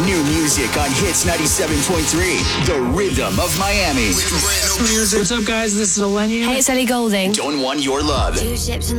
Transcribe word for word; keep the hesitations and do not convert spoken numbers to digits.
New music on Hits ninety-seven point three, the rhythm of Miami. What's up, guys? This is Eleni. Hey, it's Ellie Goulding. Don't Want Your Love. Two ships in